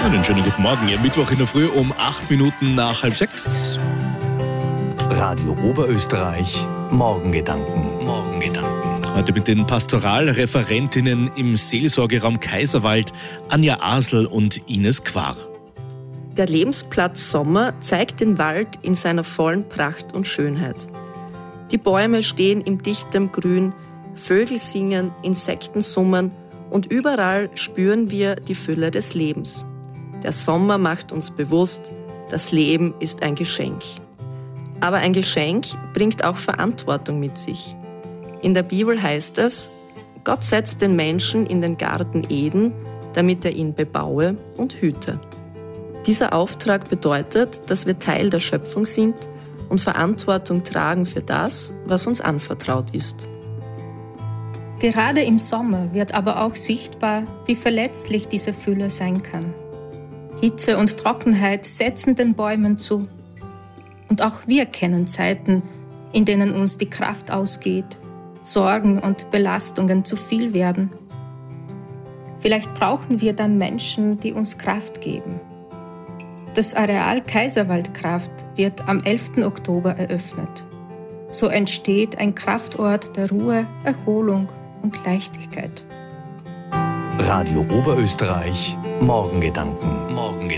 Einen schönen guten Morgen, Ihr Mittwoch in der Früh um 8 Minuten nach 5:30. Radio Oberösterreich, Morgengedanken. Heute mit den Pastoralreferentinnen im Seelsorgeraum Kaiserwald, Anja Asel und Ines Quar. Der Lebensplatz Sommer zeigt den Wald in seiner vollen Pracht und Schönheit. Die Bäume stehen im dichten Grün, Vögel singen, Insekten summen und überall spüren wir die Fülle des Lebens. Der Sommer macht uns bewusst, das Leben ist ein Geschenk. Aber ein Geschenk bringt auch Verantwortung mit sich. In der Bibel heißt es, Gott setzt den Menschen in den Garten Eden, damit er ihn bebaue und hüte. Dieser Auftrag bedeutet, dass wir Teil der Schöpfung sind und Verantwortung tragen für das, was uns anvertraut ist. Gerade im Sommer wird aber auch sichtbar, wie verletzlich diese Fülle sein kann. Hitze und Trockenheit setzen den Bäumen zu. Und auch wir kennen Zeiten, in denen uns die Kraft ausgeht, Sorgen und Belastungen zu viel werden. Vielleicht brauchen wir dann Menschen, die uns Kraft geben. Das Areal Kaiserwaldkraft wird am 11. Oktober eröffnet. So entsteht ein Kraftort der Ruhe, Erholung und Leichtigkeit. Radio Oberösterreich, Morgengedanken.